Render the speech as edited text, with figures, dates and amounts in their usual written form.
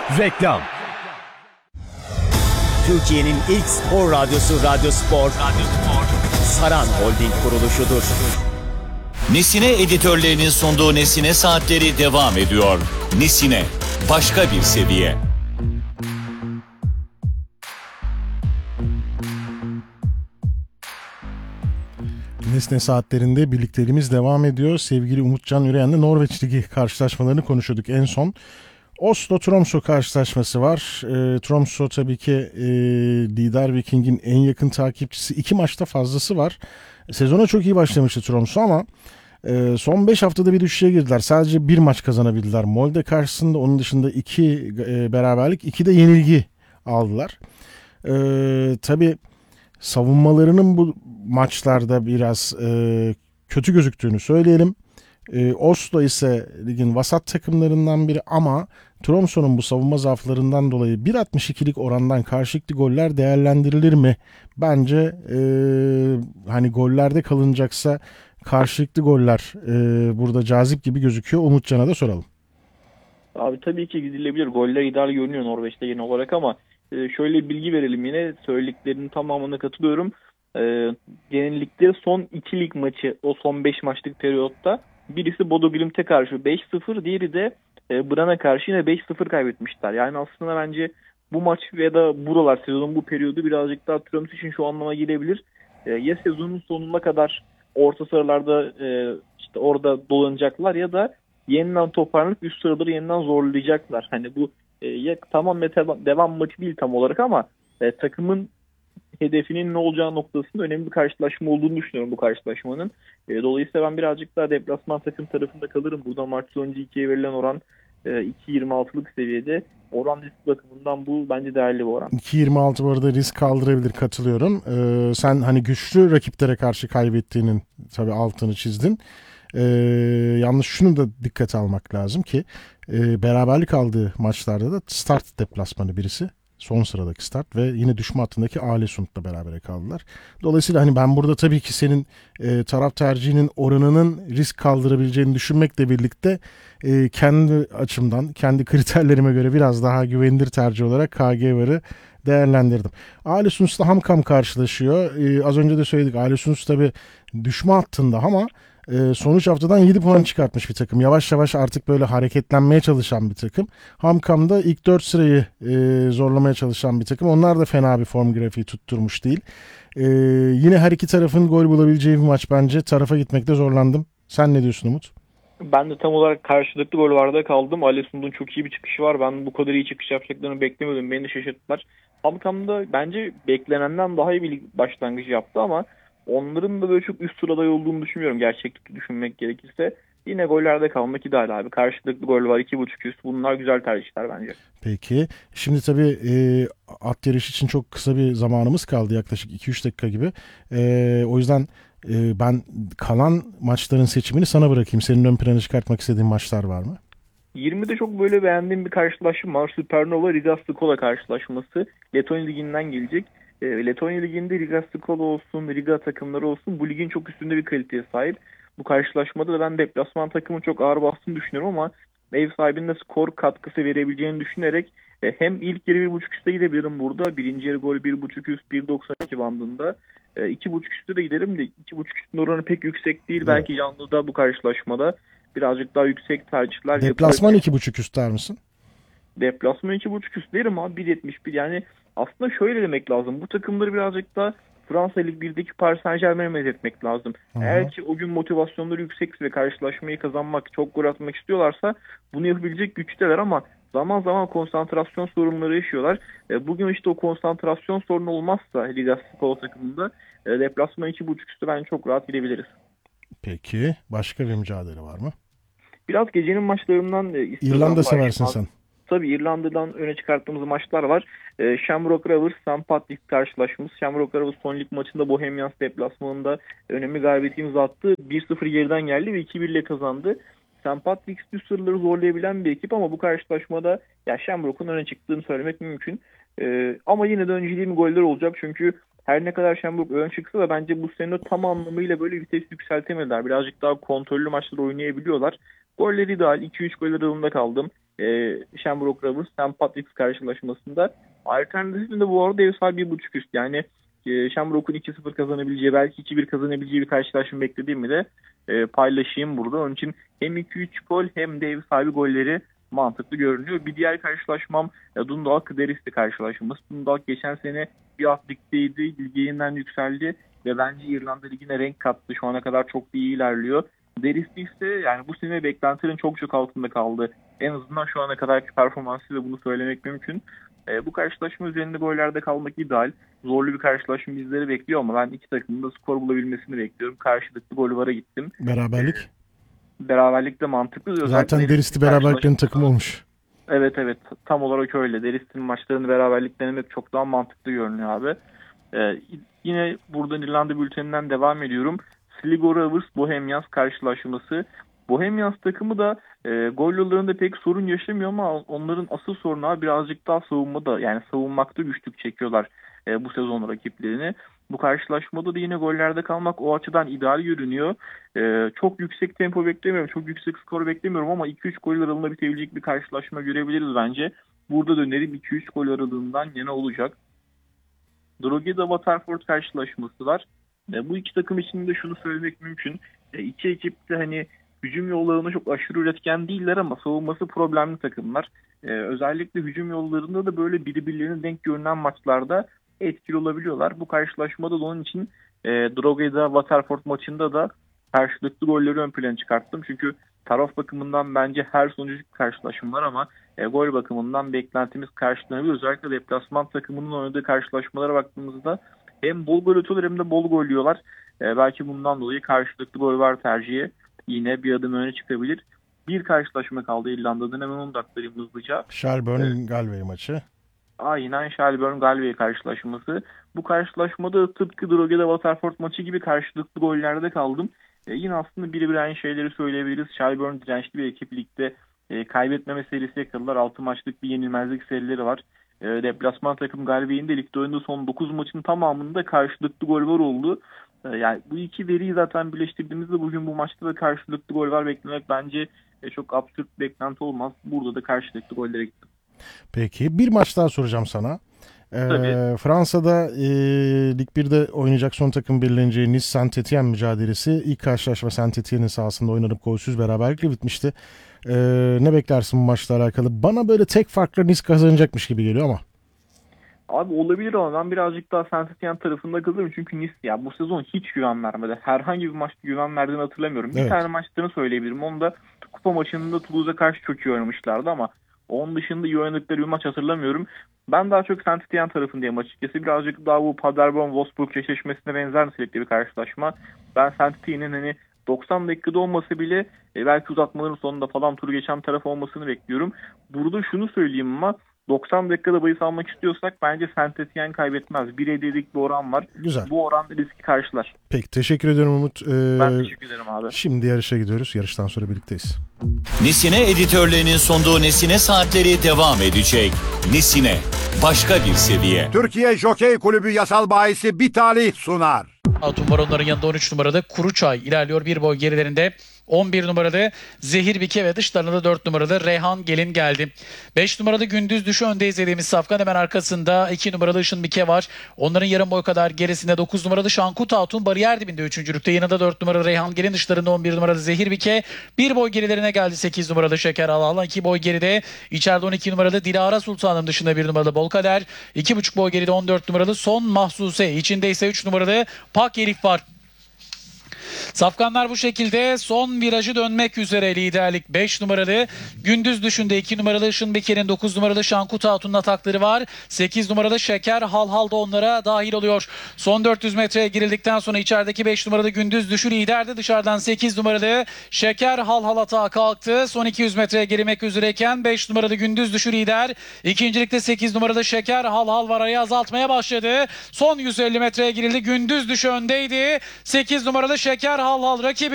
Reklam. Türkiye'nin ilk spor radyosu Radyo Spor, Saran Holding kuruluşudur. Nesine editörlerinin sunduğu Nesine Saatleri devam ediyor. Nesine, başka bir seviye. Nesne Saatlerinde birlikteliğimiz devam ediyor. Sevgili Umutcan Üreyen'le Norveç Ligi karşılaşmalarını konuşuyorduk en son. Oslo-Tromsø karşılaşması var. Tromsø tabii ki lider Viking'in en yakın takipçisi. 2 maçta fazlası var. Sezona çok iyi başlamıştı Tromsø ama son 5 haftada bir düşüşe girdiler. Sadece 1 maç kazanabildiler Molde karşısında. Onun dışında 2 beraberlik, 2 de yenilgi aldılar. Tabii savunmalarının bu maçlarda biraz kötü gözüktüğünü söyleyelim. Oslo ise ligin vasat takımlarından biri ama Tromsø'nun bu savunma zaaflarından dolayı 1.62'lik orandan karşılıklı goller değerlendirilir mi? Bence hani gollerde kalınacaksa karşılıklı goller burada cazip gibi gözüküyor. Umutcan'a da soralım. Abi tabii ki gidilebilir. Goller ideal görünüyor Norveç'te genel olarak ama şöyle bir bilgi verelim yine. Söylediklerinin tamamına katılıyorum. Genellikle son 2 lig maçı o son 5 maçlık periyotta birisi Bodo Glimt'e karşı 5-0, diğeri de Brann'a karşı yine 5-0 kaybetmişler. Yani aslında bence bu maç ya da buralar sezonun bu periyodu birazcık daha Tromsø için şu anlama gelebilir. Ya sezonun sonuna kadar orta sıralarda işte orada dolanacaklar ya da yeniden toparlanıp üst sıraları yeniden zorlayacaklar. Hani bu ya tamam devam maçı değil tam olarak ama takımın hedefinin ne olacağı noktasında önemli bir karşılaşma olduğunu düşünüyorum bu karşılaşmanın. Dolayısıyla ben birazcık daha deplasman takım tarafında kalırım. Burada maç sonucu 2'ye verilen oran 2.26'lık seviyede. Oran risk bakımından bu bence değerli bir oran. 2.26 bu arada risk kaldırabilir, katılıyorum. Sen hani güçlü rakiplere karşı kaybettiğinin tabii altını çizdin. Yalnız şunu da dikkate almak lazım ki beraberlik aldığı maçlarda da start deplasmanı birisi. Son sıradaki start ve yine düşme hattındaki Alesund'la beraber kaldılar. Dolayısıyla hani ben burada tabii ki senin taraf tercihinin oranının risk kaldırabileceğini düşünmekle birlikte kendi açımdan, kendi kriterlerime göre biraz daha güvenilir tercih olarak KG varı değerlendirdim. Alesund'la Hamkam karşılaşıyor. Az önce de söyledik, Alesund tabii düşme hattında ama sonuç haftadan 7 puan çıkartmış bir takım. Yavaş yavaş artık böyle hareketlenmeye çalışan bir takım. Hamkam'da ilk 4 sırayı zorlamaya çalışan bir takım. Onlar da fena bir form grafiği tutturmuş değil. Yine her iki tarafın gol bulabileceği bir maç bence. Tarafa gitmekte zorlandım. Sen ne diyorsun Umut? Ben de tam olarak karşılıklı gollarda kaldım. Alessund'un çok iyi bir çıkışı var. Ben bu kadar iyi çıkış yapacaklarını beklemiyordum. Beni de şaşırttılar. Hamkam'da bence beklenenden daha iyi bir başlangıç yaptı ama onların da böyle çok üst sırada olduğunu düşünmüyorum gerçeklikle düşünmek gerekirse. Yine gollerde kalmak ideal abi. Karşılıklı gol var 2.5 üst. Bunlar güzel tercihler bence. Peki. Şimdi tabii at yarışı için çok kısa bir zamanımız kaldı. Yaklaşık 2-3 dakika gibi. O yüzden ben kalan maçların seçimini sana bırakayım. Senin ön plana çıkartmak istediğin maçlar var mı? 20'de çok böyle beğendiğim bir karşılaşma var. Supernova Riga Skola karşılaşması. Letonya Ligi'nden gelecek. Letonya Ligi'nde Riga Skola olsun, Riga takımları olsun bu ligin çok üstünde bir kaliteye sahip. Bu karşılaşmada da ben deplasman takımın çok ağır bastığını düşünüyorum ama ev sahibinin de skor katkısı verebileceğini düşünerek hem ilk yarı 1.5 üste gidebilirim burada. Birinci yarı gol 1.5 üst 1.92 bandında. 2.5 üstte de giderim de 2.5 üstün oranı pek yüksek değil. Evet. Belki yanlıda bu karşılaşmada birazcık daha yüksek tercihler. Deplasman 2.5 üst der misin? Deplasman 2.5 üst derim abi 1.71 yani aslında şöyle demek lazım. Bu takımları birazcık da Fransa Lig 1'deki Paris Saint-Germain'e benzetmek lazım. Aha. Eğer ki o gün motivasyonları yüksekse ve karşılaşmayı kazanmak, çok gol atmak istiyorlarsa bunu yapabilecek güçteler ama zaman zaman konsantrasyon sorunları yaşıyorlar. Bugün işte o konsantrasyon sorunu olmazsa Liga Skola takımında deplasman 2.5 üstü bence çok rahat gidebiliriz. Peki başka bir mücadele var mı? Biraz gecenin maçlarından İrlanda seversin sen. Tabii İrlanda'dan öne çıkarttığımız maçlar var. Shamrock Rovers St. Patrick's karşılaşması. Shamrock Rovers son lig maçında Bohemians deplasmanında önemli galibiyeti imza attı. 1-0 geriden geldi ve 2-1 ile kazandı. St. Patrick's üst sıraları zorlayabilen bir ekip ama bu karşılaşmada ya Shamrock'un öne çıktığını söylemek mümkün. Ama yine de önceliğim goller olacak çünkü her ne kadar Shamrock ön çıksa da bence bu sene tam anlamıyla böyle vites yükseltemediler. Birazcık daha kontrollü maçlar oynayabiliyorlar. Golleri ideal. 2-3 gol aralığında kaldım. Shamrock Rovers St. Patrick's karşılaşmasında. Alternatifinde bu arada ev sahibi 1.5 üst. Yani Shamrock'un 2-0 kazanabileceği, belki 2-1 kazanabileceği bir karşılaşma beklediğimi de paylaşayım burada. Onun için hem 2-3 gol hem de ev sahibi golleri mantıklı görünüyor. Bir diğer karşılaşmam Dundalk-Derris'te karşılaşması. Dundalk geçen sene bir alt ligdeydi. Lige yeniden yükseldi ve bence İrlanda Ligi'ne renk kattı. Şu ana kadar çok iyi ilerliyor. Derris'te ise yani bu sene beklentilerin çok altında kaldı. En azından şu ana kadarki performansıyla bunu söylemek mümkün. Bu karşılaşma üzerinde gollerde kalmak ideal. Zorlu bir karşılaşma bizleri bekliyor ama ben iki takımın da skor bulabilmesini bekliyorum. Karşılıklı gol vara gittim. Beraberlik. Beraberlik de mantıklı. Zaten Derris'te beraberliklerin takım olmuş. Evet tam olarak öyle. Derris'in maçlarını beraberlik denemek çok daha mantıklı görünüyor abi. Yine buradan İrlanda bülteninden devam ediyorum. Sligo Rovers Bohemians karşılaşması. Bohemians takımı da gol yollarında pek sorun yaşamıyor ama onların asıl sorunu birazcık daha savunmada, yani savunmakta güçlük çekiyorlar bu sezon rakiplerini. Bu karşılaşmada da yine gollerde kalmak o açıdan ideal görünüyor. Çok yüksek tempo beklemiyorum, çok yüksek skor beklemiyorum ama 2-3 gol aralığında bitebilecek bir karşılaşma görebiliriz bence. Burada da önerim 2-3 gol aralığından yana olacak. Drogheda Waterford karşılaşması var. Bu iki takım için de şunu söylemek mümkün. İki ekip de hani hücum yollarında çok aşırı üretken değiller ama savunması problemli takımlar. Özellikle hücum yollarında da böyle birbirlerine denk görünen maçlarda etkili olabiliyorlar. Bu karşılaşmada da onun için Drogheda Waterford maçında da karşılıklı golleri ön plana çıkarttım. Çünkü taraf bakımından bence her sonucu karşılaşım var ama gol bakımından beklentimiz karşılanabilir. Özellikle deplasman takımının oynadığı karşılaşmalara baktığımızda hem bol gol atıyorlar hem de bol gol yiyorlar. Belki bundan dolayı karşılıklı gol var tercihi yine bir adım öne çıkabilir. Bir karşılaşma kaldı İrlanda'dan, hemen onu da aktarayım hızlıca. Shelbourne-Galway maçı. Aynen, Shelbourne-Galway karşılaşması. Bu karşılaşmada tıpkı Drogheda Waterford maçı gibi karşılıklı gollerde kaldım. Yine aslında birebir aynı şeyleri söyleyebiliriz. Shelbourne dirençli bir ekip, ligde kaybetmeme serisi yakaladılar. 6 maçlık bir yenilmezlik serileri var. Deplasman takım Galway'in de ligde oynadığı son 9 maçın tamamında karşılıklı gol var oldu. Yani bu iki veriyi zaten birleştirdiğimizde bugün bu maçta da karşılıklı gol var beklemek bence çok absürt bir beklenti olmaz. Burada da karşılıklı gollere gittim. Peki bir maç daha soracağım sana. Fransa'da Lig 1'de oynayacak son takım belirleneceği Nice Saint-Étienne mücadelesi. İlk karşılaşma Saint-Étienne'in sahasında oynanıp golsüz beraberlikle bitmişti. Ne beklersin bu maçla alakalı? Bana böyle tek farkla Nice kazanacakmış gibi geliyor ama. Abi olabilir ama ben birazcık daha Saint-Étienne tarafında kalırım. Çünkü Nice ya bu sezon hiç güven vermedi. Herhangi bir maçta güven verdiğini hatırlamıyorum. Evet. Bir tane maçlarını söyleyebilirim. Onu da kupa maçında Toulouse'a karşı çok iyi oynamışlardı ama onun dışında iyi oynadıkları bir maç hatırlamıyorum. Ben daha çok Saint-Étienne tarafındayım açıkçası. Birazcık daha bu Paderborn-Wolfsburg eşleşmesine benzer nitelikte bir karşılaşma. Ben Saint-Étienne'in hani 90 dakikada olmasa bile belki uzatmaların sonunda falan turu geçen taraf olmasını bekliyorum. Burada şunu söyleyeyim ama 90 dakikada bahis almak istiyorsak bence Saint-Étienne kaybetmez. 1.7'lik bir oran var. Güzel. Bu oran riski karşılar. Peki teşekkür ediyorum Umut. Ben teşekkür ederim abi. Şimdi yarışa gidiyoruz. Yarıştan sonra birlikteyiz. Nesine editörlerinin sunduğu Nesine saatleri devam edecek. Nesine, başka bir seviye. Türkiye Jokey Kulübü yasal bahisi Bitalih sunar. Altın Baronların yanında 13 numarada Kuruçay ilerliyor, bir boy gerilerinde. 11 numaralı Zehir Bike ve dışlarında 4 numaralı Reyhan Gelin geldi. 5 numaralı Gündüz Düşü önde izlediğimiz safkan, hemen arkasında 2 numaralı Işın Bike var. Onların yarım boy kadar gerisinde 9 numaralı Şankut Hatun bariyer dibinde 3. yanında 4 numaralı Reyhan Gelin, dışlarında 11 numaralı Zehir Bike. Bir boy gerilerine geldi 8 numaralı Şeker Alala. 2 boy geride içeride 12 numaralı Dilara Sultanım, dışında 1 numaralı Bolkader. 2,5 boy geride 14 numaralı Son Mahsuse. İçinde ise 3 numaralı Pak Elif var. Safkanlar bu şekilde son virajı dönmek üzere. Liderlik 5 numaralı Gündüz Düşün'de 2 numaralı Işın Beker'in, 9 numaralı Şankut Hatun'un atakları var. 8 numaralı Şeker Halhal da onlara dahil oluyor. Son 400 metreye girildikten sonra içerideki 5 numaralı Gündüz Düşü liderdi. Dışarıdan 8 numaralı Şeker Halhal atağa kalktı. Son 200 metreye girmek üzereyken 5 numaralı Gündüz Düşü lider. İkincilikte 8 numaralı Şeker Halhal var, arayı azaltmaya başladı. Son 150 metreye girildi. Gündüz Düşü öndeydi. 8 numaralı Şeker Halhal rakibi